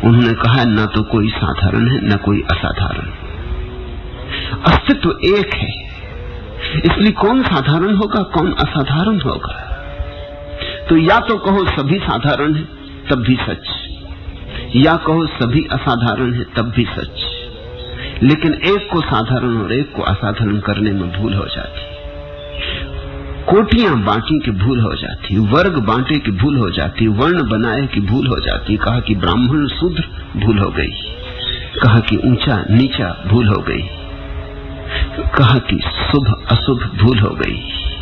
उन्होंने कहा न तो कोई साधारण है न कोई असाधारण, अस्तित्व एक है, इसलिए कौन साधारण होगा कौन असाधारण होगा। तो या तो कहो सभी साधारण है तब भी सच, या कहो सभी असाधारण है तब भी सच, लेकिन एक को साधारण और एक को असाधारण करने में भूल हो जाती, कोटियां बांटी की भूल हो जाती, वर्ग बांटे की भूल हो जाती, वर्ण बनाए की भूल हो जाती। कहा कि ब्राह्मण शूद्र भूल हो गई, कहा कि ऊंचा नीचा भूल हो गई, कहा कि शुभ अशुभ भूल हो गई।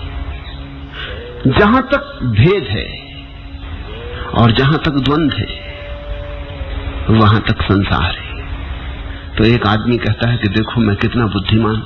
जहां तक भेद है और जहां तक द्वंद्व है वहां तक संसार है। तो एक आदमी कहता है कि देखो मैं कितना बुद्धिमान,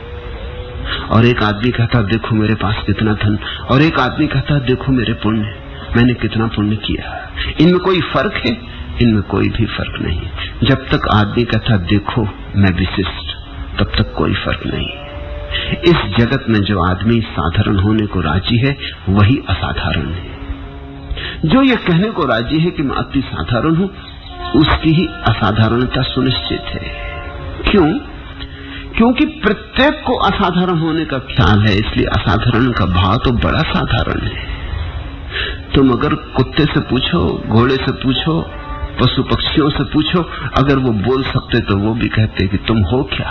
और एक आदमी कहता है देखो मेरे पास कितना धन, और एक आदमी कहता है देखो मेरे पुण्य, मैंने कितना पुण्य किया। इनमें कोई फर्क है? इनमें कोई भी फर्क नहीं। जब तक आदमी कहता देखो मैं विशिष्ट, तब तक कोई फर्क नहीं। इस जगत में जो आदमी साधारण होने को राजी है वही असाधारण है। जो ये कहने को राजी है कि मैं अति साधारण हूं, उसकी ही असाधारणता सुनिश्चित है। क्यों? क्योंकि प्रत्येक को असाधारण होने का ख्याल है, इसलिए असाधारण का भाव तो बड़ा साधारण है। तुम अगर कुत्ते से पूछो, घोड़े से पूछो, पशु पक्षियों से पूछो, अगर वो बोल सकते तो वो भी कहते कि तुम हो क्या?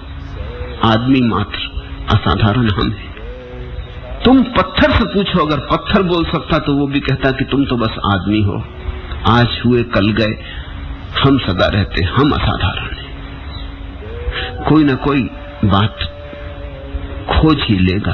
आदमी मात्र असाधारण हम हैं। तुम पत्थर से पूछो, अगर पत्थर बोल सकता तो वो भी कहता कि तुम तो बस आदमी हो, आज हुए कल गए, हम सदा रहते, हम असाधारण हैं। कोई ना कोई बात खोज ही लेगा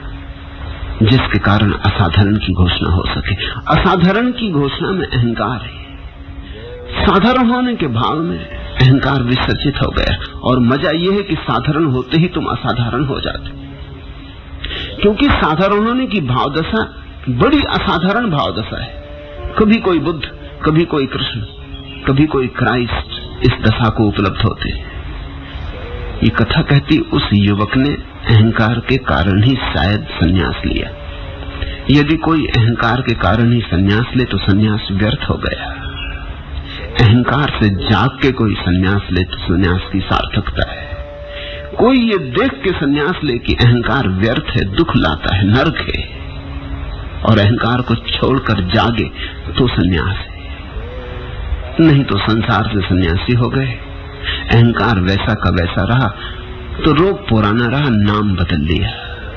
जिसके कारण असाधारण की घोषणा हो सके। असाधारण की घोषणा में अहंकार है, साधारण होने के भाव में अहंकार विसर्जित हो गया। और मजा यह है कि साधारण होते ही तुम असाधारण हो जाते, क्योंकि साधारण होने की भावदशा बड़ी असाधारण भावदशा है। कभी कोई बुद्ध, कभी कोई कृष्ण, कभी कोई क्राइस्ट इस दशा को उपलब्ध होते हैं। ये कथा कहती उस युवक ने अहंकार के कारण ही शायद संन्यास लिया। यदि कोई अहंकार के कारण ही संन्यास ले तो संन्यास व्यर्थ हो गया। अहंकार से जाग के कोई संन्यास ले तो संन्यास की सार्थकता है। कोई ये देख के संन्यास ले कि अहंकार व्यर्थ है, दुख लाता है, नरक है, और अहंकार को छोड़कर जागे तो संन्यास है। नहीं तो संसार से सन्यासी हो गए। अहंकार वैसा का वैसा रहा तो रोग पुराना रहा, नाम बदल लिया।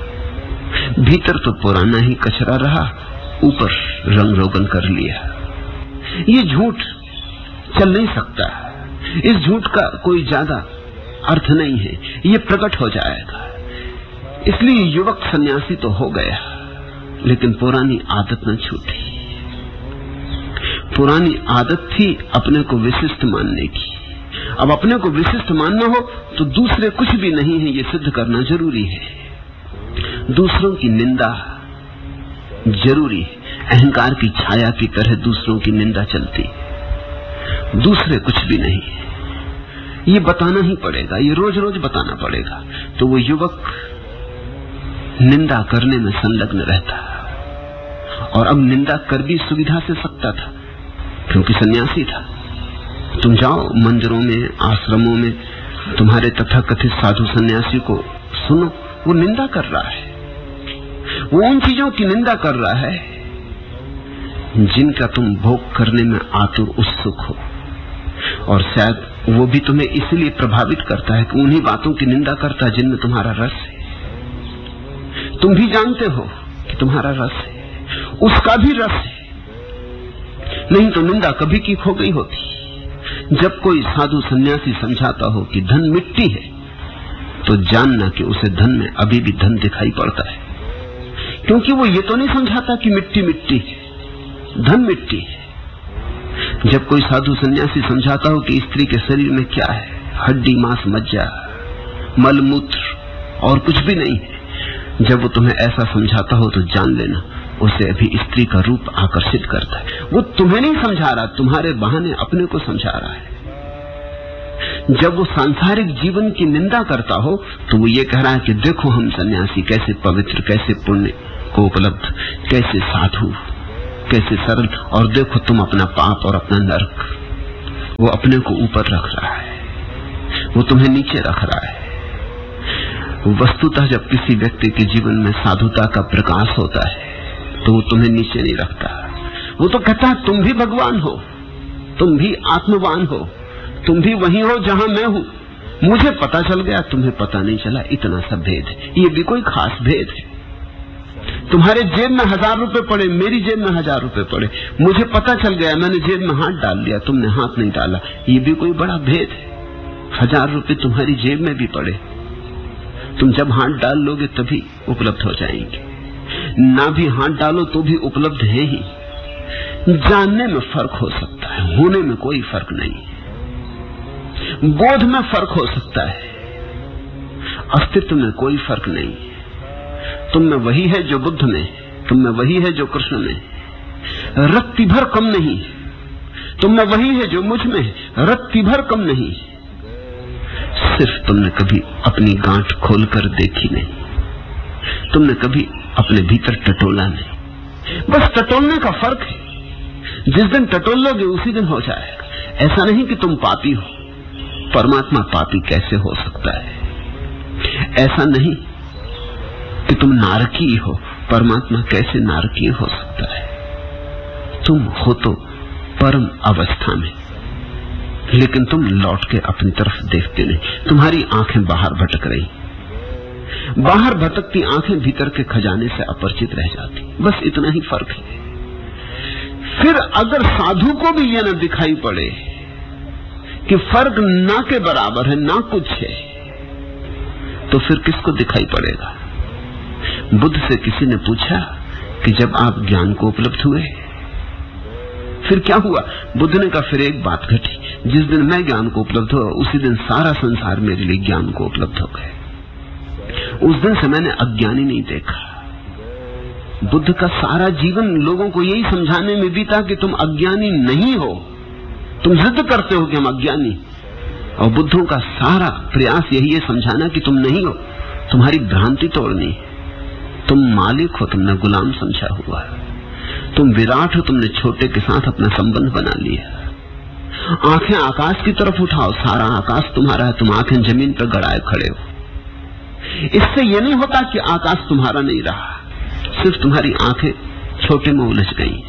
भीतर तो पुराना ही कचरा रहा, ऊपर रंग रोगन कर लिया। ये झूठ चल नहीं सकता, इस झूठ का कोई ज्यादा अर्थ नहीं है, ये प्रकट हो जाएगा। इसलिए युवक सन्यासी तो हो गया, लेकिन पुरानी आदत न छूटी। पुरानी आदत थी अपने को विशिष्ट मानने की। अब अपने को विशिष्ट मानना हो तो दूसरे कुछ भी नहीं है, ये सिद्ध करना जरूरी है। दूसरों की निंदा जरूरी है, अहंकार की छाया की तरह दूसरों की निंदा चलती है। दूसरे कुछ भी नहीं है, ये बताना ही पड़ेगा, ये रोज रोज बताना पड़ेगा। तो वो युवक निंदा करने में संलग्न रहता, और अब निंदा कर भी सुविधा से सकता था क्योंकि सन्यासी था। तुम जाओ मंदिरों में, आश्रमों में, तुम्हारे तथाकथित साधु सन्यासी को सुनो, वो निंदा कर रहा है, वो उन चीजों की निंदा कर रहा है जिनका तुम भोग करने में आतुर उत्सुक हो। और शायद वो भी तुम्हें इसलिए प्रभावित करता है कि उन्हीं बातों की निंदा करता है जिनमें तुम्हारा रस है। तुम भी जानते हो कि तुम्हारा रस है, उसका भी रस है, नहीं तो निंदा कभी की खो गई होती। जब कोई साधु सन्यासी समझाता हो कि धन मिट्टी है, तो जानना कि उसे धन में अभी भी धन दिखाई पड़ता है, क्योंकि वो ये तो नहीं समझाता कि मिट्टी मिट्टी है, धन मिट्टी है। जब कोई साधु सन्यासी समझाता हो कि स्त्री के शरीर में क्या है, हड्डी मांस मज्जा मल मूत्र और कुछ भी नहीं है, जब वो तुम्हें ऐसा समझाता हो तो जान लेना उसे अभी स्त्री का रूप आकर्षित करता है। वो तुम्हें नहीं समझा रहा, तुम्हारे बहाने अपने को समझा रहा है। जब वो सांसारिक जीवन की निंदा करता हो तो वो ये कह रहा है कि देखो हम सन्यासी कैसे पवित्र, कैसे पुण्य को उपलब्ध, कैसे साधु, कैसे सरल, और देखो तुम अपना पाप और अपना नरक। वो अपने को ऊपर रख रहा है, वो तुम्हें नीचे रख रहा है। वस्तुतः जब किसी व्यक्ति के जीवन में साधुता का प्रकाश होता है तो वो तुम्हें नीचे नहीं रखता। वो तो कहता है तुम भी भगवान हो, तुम भी आत्मवान हो, तुम भी वही हो जहां मैं हूं। मुझे पता चल गया, तुम्हें पता नहीं चला, इतना सा भेद है। ये भी कोई खास भेद है? तुम्हारे जेब में 1000 रुपए पड़े, मेरी जेब में 1000 रुपए पड़े, मुझे पता चल गया, मैंने जेब में हाथ डाल लिया, तुमने हाथ नहीं डाला, ये भी कोई बड़ा भेद है? 1000 रुपए तुम्हारी जेब में भी पड़े, तुम जब हाथ डाल लोगे तभी उपलब्ध हो जाएंगे, ना भी हाथ डालो तो भी उपलब्ध है ही। जानने में फर्क हो सकता है, होने में कोई फर्क नहीं। बोध में फर्क हो सकता है, अस्तित्व में कोई फर्क नहीं। तुम में वही है जो बुद्ध में, तुम में वही है जो कृष्ण में, रत्ती भर कम नहीं। तुम में वही है जो मुझ में, रत्ती भर कम नहीं। सिर्फ तुमने कभी अपनी गांठ खोलकर देखी नहीं, तुमने कभी अपने भीतर टटोला नहीं। बस टटोलने का फर्क है, जिस दिन टटोल लोगे उसी दिन हो जाएगा। ऐसा नहीं कि तुम पापी हो, परमात्मा पापी कैसे हो सकता है? ऐसा नहीं कि तुम नारकी हो, परमात्मा कैसे नारकीय हो सकता है? तुम हो तो परम अवस्था में, लेकिन तुम लौट के अपनी तरफ देखते नहीं। तुम्हारी आंखें बाहर भटक रही, बाहर भटकती आंखें भीतर के खजाने से अपरिचित रह जाती। बस इतना ही फर्क है। फिर अगर साधु को भी यह न दिखाई पड़े कि फर्क ना के बराबर है, ना कुछ है, तो फिर किसको दिखाई पड़ेगा? बुद्ध से किसी ने पूछा कि जब आप ज्ञान को उपलब्ध हुए फिर क्या हुआ? बुद्ध ने कहा फिर एक बात घटी, जिस दिन मैं ज्ञान को उपलब्ध हुआ उसी दिन सारा संसार मेरे लिए ज्ञान को उपलब्ध हो गए। उस दिन से मैंने अज्ञानी नहीं देखा। बुद्ध का सारा जीवन लोगों को यही समझाने में बीता कि तुम अज्ञानी नहीं हो, तुम जिद करते हो कि हम अज्ञानी, और बुद्धों का सारा प्रयास यही है समझाना कि तुम नहीं हो, तुम्हारी भ्रांति तोड़नी है। तुम मालिक हो, तुमने गुलाम समझा हुआ है। तुम विराट हो, तुमने छोटे के साथ अपना संबंध बना लिया। आंखें आकाश की तरफ उठाओ, सारा आकाश तुम्हारा है, तुम आंखें जमीन पर गड़ाए खड़े हो। इससे यह नहीं होता कि आकाश तुम्हारा नहीं रहा, सिर्फ तुम्हारी आंखें छोटे में उलझ गई।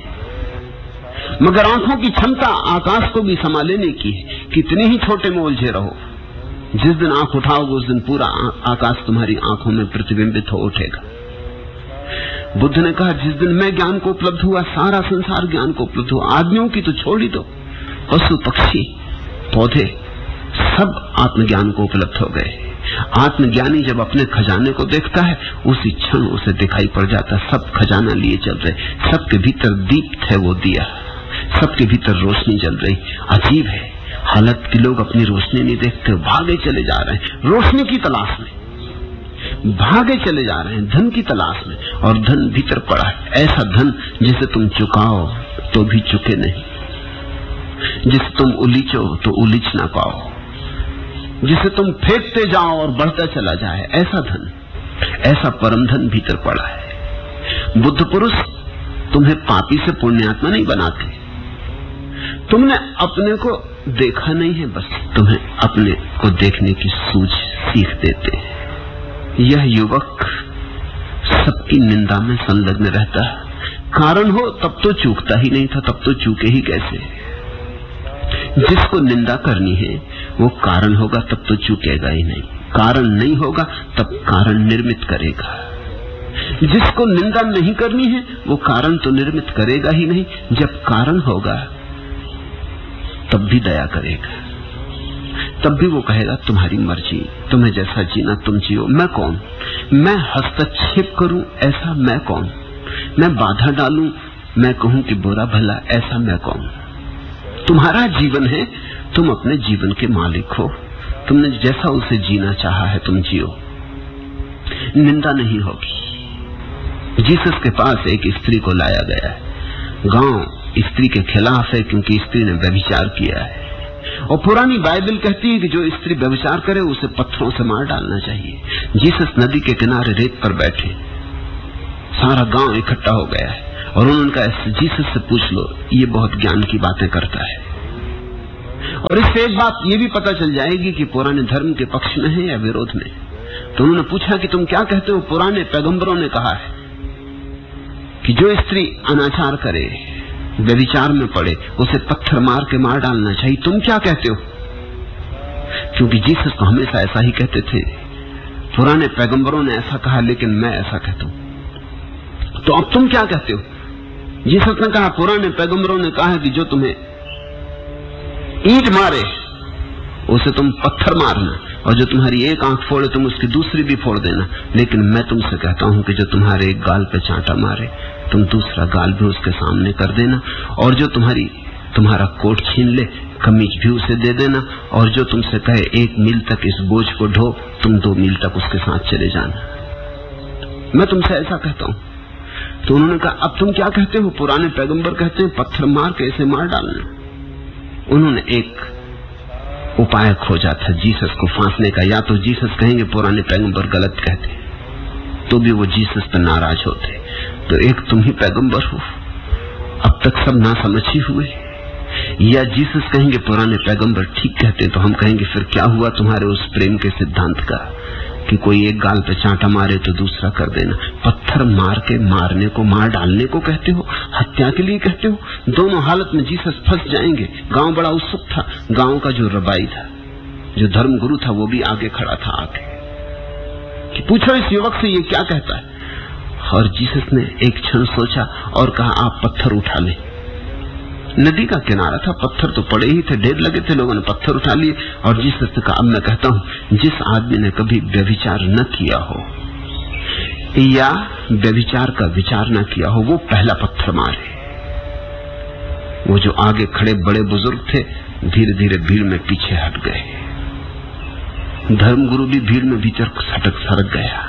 मगर आंखों की क्षमता आकाश को भी समा लेने की है। कितने ही छोटे में उलझे रहो, जिस दिन आंख उठाओगे उस दिन पूरा आकाश तुम्हारी आंखों में प्रतिबिंबित हो उठेगा। बुद्ध ने कहा जिस दिन मैं ज्ञान को उपलब्ध हुआ सारा संसार ज्ञान को उपलब्ध हुआ। आदमियों की तो छोड़ ही दो, पशु पक्षी पौधे सब आत्मज्ञान को उपलब्ध हो गए। आत्मज्ञानी जब अपने खजाने को देखता है उसी क्षण उसे दिखाई पड़ जाता है सब खजाना लिए चल रहे, सबके भीतर दीप्त है वो दिया, सबके भीतर रोशनी जल रही। अजीब है हालत कि लोग अपनी रोशनी नहीं देखते, भागे चले जा रहे हैं रोशनी की तलाश में, भागे चले जा रहे हैं धन की तलाश में, और धन भीतर पड़ा है, ऐसा धन जिसे तुम चुकाओ तो भी चुके नहीं, जिसे तुम उलीचो तो उलीच ना पाओ, जिसे तुम फेंकते जाओ और बढ़ता चला जाए, ऐसा धन, ऐसा परम धन भीतर पड़ा है। बुद्ध पुरुष तुम्हें पापी से पुण्यात्मा नहीं बनाते, तुमने अपने को देखा नहीं है, बस तुम्हें अपने को देखने की सूझ सीख देते हैं। यह युवक सबकी निंदा में संलग्न रहता है, कारण हो तब तो चूकता ही नहीं था, तब तो चूके ही कैसे। जिसको निंदा करनी है वो कारण होगा तब तो चूकेगा ही नहीं, कारण नहीं होगा तब कारण निर्मित करेगा। जिसको निंदा नहीं करनी है वो कारण तो निर्मित करेगा ही नहीं, जब कारण होगा तब भी दया करेगा, तब भी वो कहेगा तुम्हारी मर्जी, तुम्हें जैसा जीना तुम जियो, मैं कौन, मैं हस्तक्षेप करूं ऐसा मैं कौन, मैं बाधा डालूं, मैं कहूं कि बुरा भला ऐसा मैं कौन। तुम्हारा जीवन है, तुम अपने जीवन के मालिक हो, तुमने जैसा उसे जीना चाहा है तुम जियो, निंदा नहीं होगी। जीसस के पास एक स्त्री को लाया गया है, गांव स्त्री के खिलाफ है क्योंकि स्त्री ने व्यभिचार किया है, और पुरानी बाइबल कहती है कि जो स्त्री व्यभिचार करे उसे पत्थरों से मार डालना चाहिए। जीसस नदी के किनारे रेत पर बैठे, सारा गांव इकट्ठा हो गया है और उन्होंने कहा जीसस से पूछ लो, ये बहुत ज्ञान की बातें करता है। और इससे एक बात ये भी पता चल जाएगी कि पुराने धर्म के पक्ष में है या विरोध में। तो उन्होंने पूछा कि तुम क्या कहते हो, पुराने पैगंबरों ने कहा है कि जो स्त्री अनाचार करे, व्यभिचार में पड़े, उसे पत्थर मार के मार डालना चाहिए, तुम क्या कहते हो? क्योंकि जीसस तो हमेशा ऐसा ही कहते थे, पुराने पैगंबरों ने ऐसा कहा लेकिन मैं ऐसा कहता हूं। तो अब तुम क्या कहते हो? जीसस ने कहा पुराने पैगंबरों ने कहा कि जो तुम्हें ईंट मारे उसे तुम पत्थर मारना, और जो तुम्हारी एक आंख फोड़े तुम उसकी दूसरी भी फोड़ देना। लेकिन मैं तुमसे कहता हूं कि जो तुम्हारे एक गाल पे चांटा मारे तुम दूसरा गाल भी उसके सामने कर देना, और जो तुम्हारा कोट छीन ले कमीज भी उसे दे देना, और जो तुमसे कहे 1 मील तक इस बोझ को ढो, तुम 2 मील तक उसके साथ चले जाना। मैं तुमसे ऐसा कहता हूं। तो उन्होंने कहा अब तुम क्या कहते हो? पुराने पैगंबर कहते हैं पत्थर मार के इसे मार डालना। उन्होंने एक उपाय खोजा था जीसस को फांसने का। या तो जीसस कहेंगे पुराने पैगंबर गलत कहते, तो भी वो जीसस पर नाराज होते। तो एक तुम ही पैगंबर हो, अब तक सब नासमझ ही हुए। या जीसस कहेंगे पुराने पैगंबर ठीक कहते, तो हम कहेंगे फिर क्या हुआ तुम्हारे उस प्रेम के सिद्धांत का कि कोई एक गाल पे चांटा मारे तो दूसरा कर देना। पत्थर मार के मारने को मार डालने को कहते हो, हत्या के लिए कहते हो। दोनों हालत में जीसस फंस जाएंगे। गांव बड़ा उत्सुक था। गांव का जो रबाई था, जो धर्म गुरु था, वो भी आगे खड़ा था आके कि पूछो इस युवक से ये क्या कहता है। और जीसस ने एक क्षण सोचा और कहा आप पत्थर उठा ले। नदी का किनारा था, पत्थर तो पड़े ही थे, ढेर लगे थे, लोगों ने पत्थर उठा लिए। और जीसस ने कहा अब मैं कहता हूं जिस आदमी ने कभी व्यभिचार न किया हो या व्यभिचार का विचार न किया हो वो पहला पत्थर मारे। वो जो आगे खड़े बड़े बुजुर्ग थे धीरे धीरे भीड़ में पीछे हट गए। धर्मगुरु भी भीड़ में भीतर सरक गया।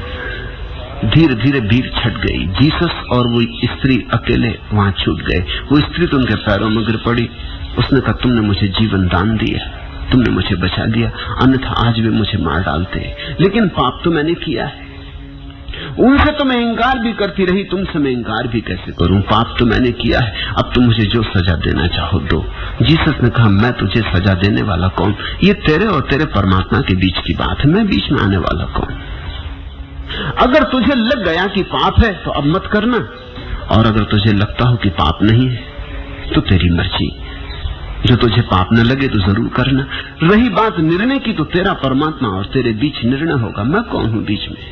धीरे धीरे भीड़ छट गई। जीसस और वो स्त्री अकेले वहां छूट गए। वो स्त्री तो उनके पैरों में गिर पड़ी। उसने कहा तुमने मुझे जीवन दान दिया, तुमने मुझे बचा लिया, अन्यथा आज भी मुझे मार डालते। लेकिन पाप तो मैंने किया है। उनसे तो मैं इंकार भी करती रही, तुमसे मैं इंकार भी कैसे करूं? पाप तो मैंने किया है, अब तुम मुझे जो सजा देना चाहो दो। जीसस ने कहा मैं तुझे सजा देने वाला कौन? ये तेरे और तेरे परमात्मा के बीच की बात है, मैं बीच में आने वाला कौन? अगर तुझे लग गया कि पाप है तो अब मत करना, और अगर तुझे लगता हो कि पाप नहीं है तो तेरी मर्जी। जो तुझे पाप न लगे तो जरूर करना। रही बात निर्णय की, तो तेरा परमात्मा और तेरे बीच निर्णय होगा, मैं कौन हूं बीच में?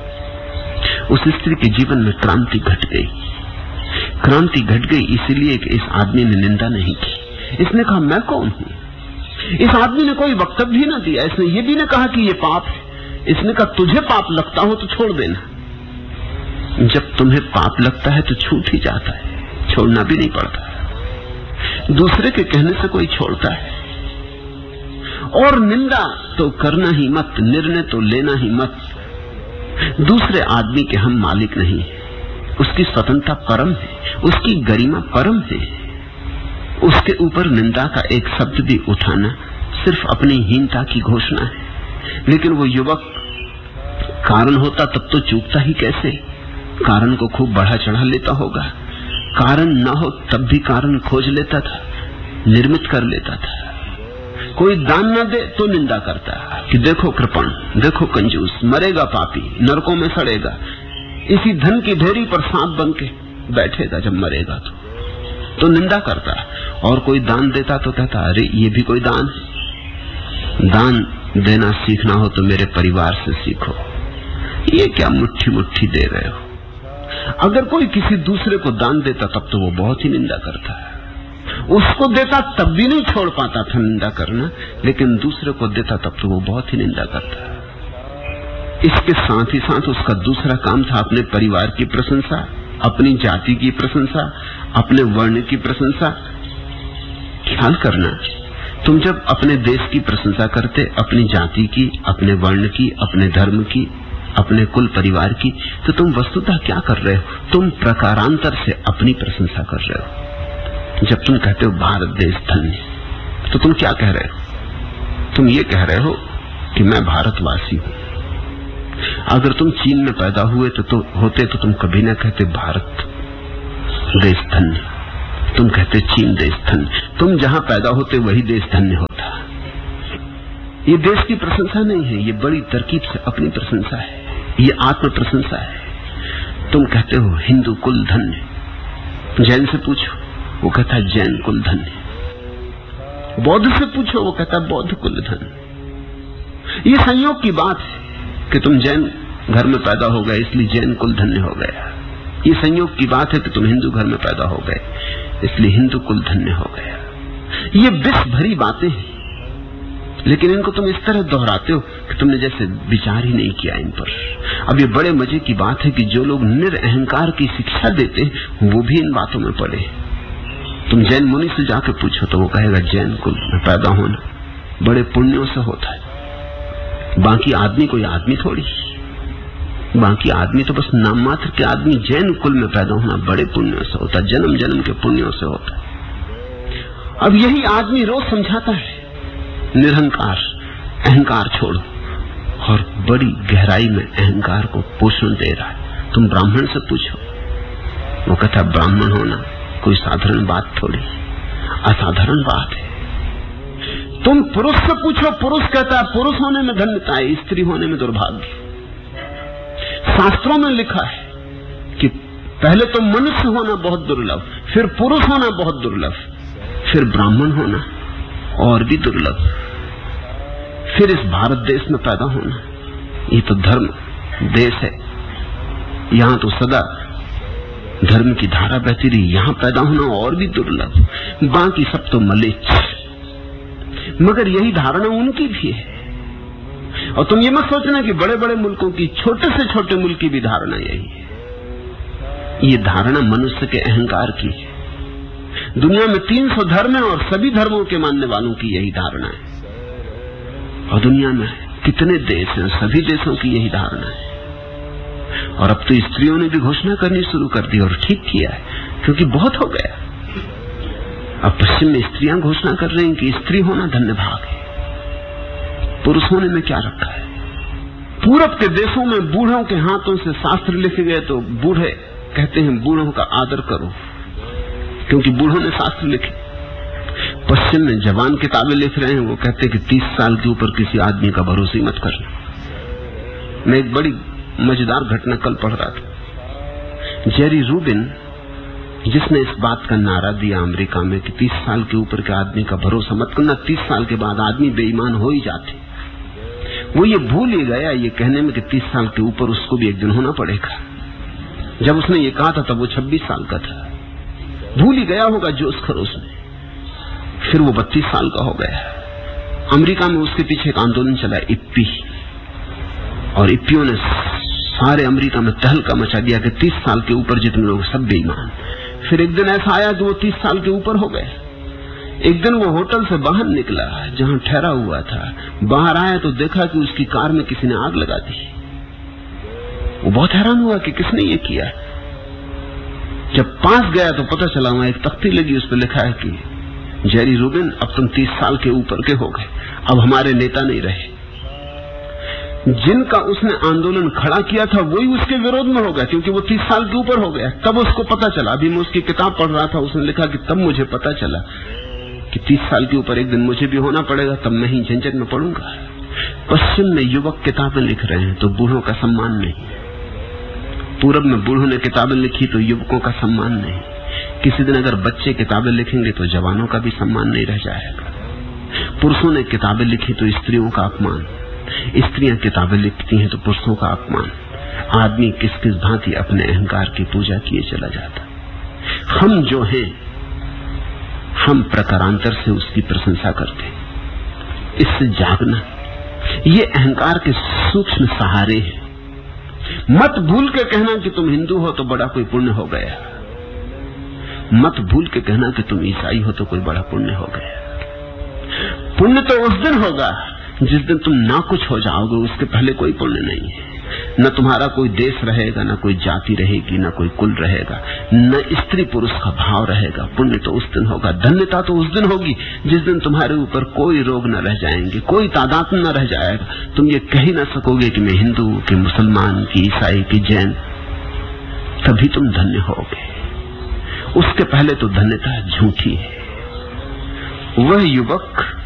उस स्त्री के जीवन में क्रांति घट गई। क्रांति घट गई इसलिए कि इस आदमी ने निंदा नहीं की। इसने कहा मैं कौन हूं? इस आदमी ने कोई वक्तव्य भी न दिया। इसने ये भी न कहा कि ये पाप है। इसने कहा तुझे पाप लगता हो तो छोड़ देना। जब तुम्हें पाप लगता है तो छूट ही जाता है, छोड़ना भी नहीं पड़ता। दूसरे के कहने से कोई छोड़ता है। और निंदा तो करना ही मत, निर्णय तो लेना ही मत। दूसरे आदमी के हम मालिक नहीं है। उसकी स्वतंत्रता परम है, उसकी गरिमा परम है। उसके ऊपर निंदा का एक शब्द भी उठाना सिर्फ अपनी हीनता की घोषणा है। लेकिन वो युवक कारण होता तब तो चूकता ही कैसे? कारण को खूब बढ़ा चढ़ा लेता होगा। कारण न हो तब भी कारण खोज लेता था, निर्मित कर लेता था। कोई दान न दे तो निंदा करता कि देखो कृपण, देखो कंजूस, मरेगा पापी, नरकों में सड़ेगा, इसी धन की ढेरी पर सांप बन के बैठेगा जब मरेगा तो निंदा करता। और कोई दान देता तो कहता अरे ये भी कोई दान है। दान देना सीखना हो तो मेरे परिवार से सीखो, ये क्या मुट्ठी मुट्ठी दे रहे हो? अगर कोई किसी दूसरे को दान देता तब तो वो बहुत ही निंदा करता है। उसको देता तब भी नहीं छोड़ पाता था निंदा करना, लेकिन दूसरे को देता तब तो वो बहुत ही निंदा करता है। इसके साथ ही साथ उसका दूसरा काम था अपने परिवार की प्रशंसा, अपनी जाति की प्रशंसा, अपने वर्ण की प्रशंसा। ख्याल करना, तुम जब अपने देश की प्रशंसा करते, अपनी जाति की, अपने वर्ण की, अपने धर्म की, अपने कुल परिवार की, तो तुम वस्तुतः क्या कर रहे हो? तुम प्रकारांतर से अपनी प्रशंसा कर रहे हो। जब तुम कहते हो भारत देश धन्य, तो तुम क्या कह रहे हो? तुम ये कह रहे हो कि मैं भारतवासी हूं। अगर तुम चीन में पैदा हुए तो होते तो तुम कभी ना कहते भारत देश धन्य, तुम कहते चीन देश धन्य। तुम जहां पैदा होते वही देश धन्य होता। ये देश की प्रशंसा नहीं है, ये बड़ी तरकीब से अपनी प्रशंसा है, ये आत्म प्रशंसा है। तुम कहते हो हिंदू कुल धन्य, जैन से पूछो वो कहता है जैन कुल धन्य, बौद्ध से पूछो वो कहता है बौद्ध कुल धन्य। ये संयोग की बात है कि तुम जैन घर में पैदा हो गए इसलिए जैन कुल धन्य हो गया। ये संयोग की बात है कि तुम हिंदू घर में पैदा हो गए इसलिए हिंदू कुल धन्य हो गया। ये विष भरी बातें हैं, लेकिन इनको तुम इस तरह दोहराते हो कि तुमने जैसे विचार ही नहीं किया इन पर। अब ये बड़े मजे की बात है कि जो लोग निरअहंकार की शिक्षा देते वो भी इन बातों में पड़े। तुम जैन मुनि से जाकर पूछो तो वो कहेगा जैन कुल में पैदा होना बड़े पुण्यों से होता है। बाकी आदमी कोई आदमी थोड़ी, बाकी आदमी तो बस नाम मात्र के आदमी। जैन कुल में पैदा होना बड़े पुण्यों से होता है, जन्म जन्म के पुण्यों से होता है। अब यही आदमी रोज समझाता है निरहंकार, अहंकार छोड़ो, और बड़ी गहराई में अहंकार को पोषण दे रहा है। तुम ब्राह्मण से पूछो वो कहता है ब्राह्मण होना कोई साधारण बात थोड़ी, असाधारण बात है। तुम पुरुष से पूछो, पुरुष कहता है पुरुष होने में धन्यता है, स्त्री होने में दुर्भाग्य। शास्त्रों में लिखा है कि पहले तो मनुष्य होना बहुत दुर्लभ, फिर पुरुष होना बहुत दुर्लभ, फिर ब्राह्मण होना और भी दुर्लभ, फिर इस भारत देश में पैदा होना। ये तो धर्म देश है, यहां तो सदा धर्म की धारा बहती रही, यहां पैदा होना और भी दुर्लभ, बाकी सब तो मलेच्छ। मगर यही धारणा उनकी भी है। और तुम ये मत सोचना कि बड़े बड़े मुल्कों की, छोटे से छोटे मुल्क की भी धारणा यही है। ये धारणा मनुष्य के अहंकार की है। दुनिया में 300 धर्म है और सभी धर्मों के मानने वालों की यही धारणा है। और दुनिया में कितने देश हैं, सभी देशों की यही धारणा है। और अब तो स्त्रियों ने भी घोषणा करनी शुरू कर दी, और ठीक किया है, क्योंकि बहुत हो गया। अब पश्चिम में स्त्रियां घोषणा कर रही हैं कि स्त्री होना धन्य भाग है, पुरुष होने में क्या रखा है। पूरब के देशों में बूढ़ों के हाथों से शास्त्र लिखे गए तो बूढ़े कहते हैं बूढ़ों का आदर करो, क्योंकि बूढ़ों ने शास्त्र लिखे। पश्चिम में जवान किताबें लिख रहे हैं, वो कहते हैं कि 30 साल के ऊपर किसी आदमी का भरोसा मत करना। मैं एक बड़ी मजेदार घटना कल पढ़ रहा था। जेरी रूबिन, जिसने इस बात का नारा दिया अमेरिका में कि 30 साल के ऊपर के आदमी का भरोसा मत करना, 30 साल के बाद आदमी बेईमान हो ही जाते, वो ये भूल ही गया ये कहने में कि 30 साल के ऊपर उसको भी एक दिन होना पड़ेगा। जब उसने ये कहा था तब वो 26 साल का था, भूल ही गया होगा जोश खरोश में। फिर वो 32 साल का हो गया। अमेरिका में उसके पीछे एक आंदोलन चला, इप्पी, और इप्पियों ने सारे अमेरिका में तहलका मचा दिया कि 30 साल के ऊपर जितने लोग सब बेईमान। फिर एक दिन ऐसा आया कि वो 30 साल के ऊपर हो गए। एक दिन वो होटल से बाहर निकला जहां ठहरा हुआ था, बाहर आया तो देखा कि उसकी कार में किसी ने आग लगा दी। वो बहुत हैरान हुआ कि किसने ये किया। जब पास गया तो पता चला वहां एक तख्ती लगी, उस पर लिखा है कि जेरी रूबिन, अब तुम 30 साल के ऊपर के हो गए, अब हमारे नेता नहीं रहे। जिनका उसने आंदोलन खड़ा किया था वही उसके विरोध में हो गया, क्योंकि वो 30 साल के ऊपर हो गया। तब उसको पता चला, अभी मैं उसकी किताब पढ़ रहा था, उसने लिखा कि तब मुझे पता चला कि 30 साल के ऊपर एक दिन मुझे भी होना पड़ेगा, तब मैं ही झंझट में पड़ूंगा। पश्चिम में युवक किताबें लिख रहे हैं तो बूढ़ों का सम्मान नहीं, पूरब में बूढ़ों ने किताबें लिखी तो युवकों का सम्मान नहीं। किसी दिन अगर बच्चे किताबें लिखेंगे तो जवानों का भी सम्मान नहीं रह जाएगा। पुरुषों ने किताबें लिखी तो स्त्रियों का अपमान, स्त्रियां किताबें लिखती हैं तो पुरुषों का अपमान। आदमी किस किस भांति अपने अहंकार की पूजा किए चला जाता। हम जो हैं, हम प्रकारांतर से उसकी प्रशंसा करते। इससे जागना, ये अहंकार के सूक्ष्म सहारे हैं। मत भूल के कहना कि तुम हिंदू हो तो बड़ा कोई पुण्य हो गया, मत भूल के कहना कि तुम ईसाई हो तो कोई बड़ा पुण्य हो गया। पुण्य तो उस दिन होगा जिस दिन तुम ना कुछ हो जाओगे, उसके पहले कोई पुण्य नहीं है। न तुम्हारा कोई देश रहेगा, न कोई जाति रहेगी, न कोई कुल रहेगा, न स्त्री पुरुष का भाव रहेगा। पुण्य तो उस दिन होगा, धन्यता तो उस दिन होगी जिस दिन तुम्हारे ऊपर कोई रोग न रह जाएंगे, कोई तादाद न रह जाएगा। तुम ये कह ही ना सकोगे कि मैं हिंदू, कि मुसलमान, कि ईसाई, कि जैन, तभी तुम धन्य होगे। उसके पहले तो धन्यता झूठी है। वह युवक